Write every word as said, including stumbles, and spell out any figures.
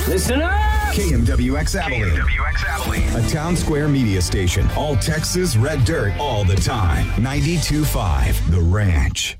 Listen up! K M W X Abilene. K M W X Abilene. A Town Square media station. All Texas red dirt all the time. ninety-two point five The Ranch.